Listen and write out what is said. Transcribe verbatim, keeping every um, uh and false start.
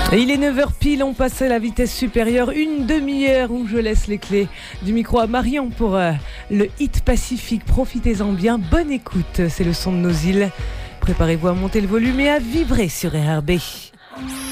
Et il est neuf heures pile, on passe à la vitesse supérieure, une demi-heure où je laisse les clés du micro à Marion pour euh, le hit Pacifique. Profitez-en bien, bonne écoute, c'est le son de nos îles. Préparez-vous à monter le volume et à vibrer sur R R B.